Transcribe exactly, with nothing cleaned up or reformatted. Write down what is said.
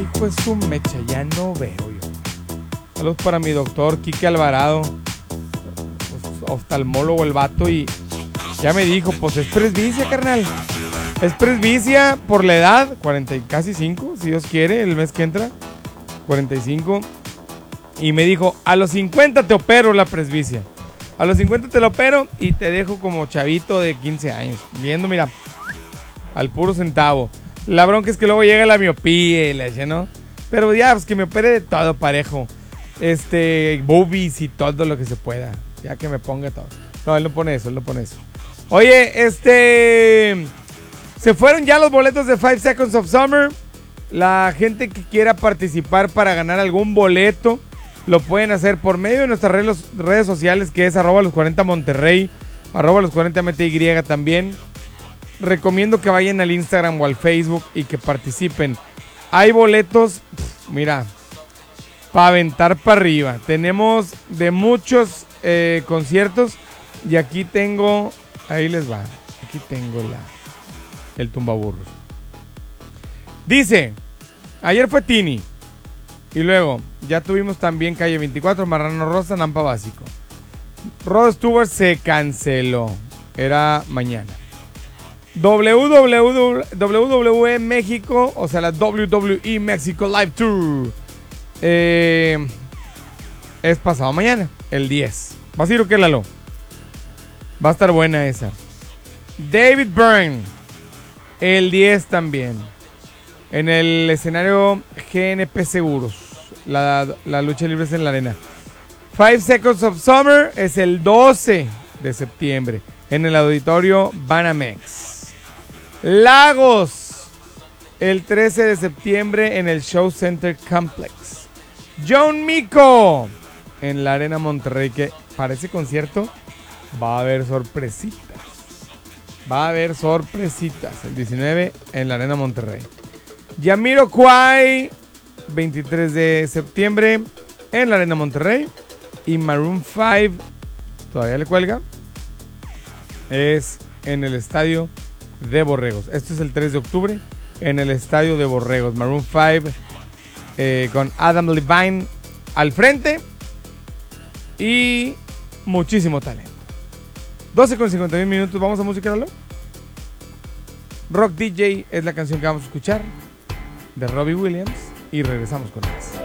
Hijo de su mecha, ya no veo yo. Saludos para mi doctor Quique Alvarado, pues, oftalmólogo el vato, y ya me dijo, pues es presbicia, carnal. Es presbicia por la edad, cuarenta y casi cinco, si Dios quiere, el mes que entra, cuarenta y cinco. Y me dijo, a los cincuenta te opero la presbicia. A los cincuenta te lo opero y te dejo como chavito de quince años. Viendo, mira, al puro centavo. La bronca es que luego llega la miopía y la leche, ¿no? Pero ya, pues que me opere de todo parejo. Este, boobies y todo lo que se pueda. Ya que me ponga todo. No, él no pone eso, él no pone eso. Oye, este... se fueron ya los boletos de Five Seconds of Summer. La gente que quiera participar para ganar algún boleto lo pueden hacer por medio de nuestras redes, redes sociales, que es arroba los cuarenta Monterrey, arroba los cuarenta M T Y también. Recomiendo que vayan al Instagram o al Facebook y que participen. Hay boletos, pff, mira, para aventar para arriba. Tenemos de muchos eh, conciertos y aquí tengo, ahí les va, aquí tengo la, el tumbaburros. Dice, ayer fue Tini. Y luego, ya tuvimos también Calle veinticuatro, Marrano Rosa, Nampa Básico. Rod Stewart se canceló. Era mañana. W W E México, o sea, la W W E México Live Tour. Eh, es pasado mañana, el diez. ¿Vas a ir o qué, Lalo? Va a estar buena esa. David Byrne, el diez también. En el escenario G N P Seguros. La, la lucha libre es en la arena. Five Seconds of Summer es el doce de septiembre. En el auditorio Banamex. Lagos. El trece de septiembre en el Show Center Complex. John Mico. En la arena Monterrey. Que para ese concierto va a haber sorpresitas. Va a haber sorpresitas. El diecinueve en la arena Monterrey. Jamiroquai, veintitrés de septiembre en la arena Monterrey. Y Maroon cinco, todavía le cuelga, es en el estadio de Borregos. Este es el tres de octubre en el estadio de Borregos. Maroon cinco eh, con Adam Levine al frente y muchísimo talento. doce con cincuenta y uno minutos, vamos a música, ¿no? Rock D J es la canción que vamos a escuchar, de Robbie Williams, y regresamos con más.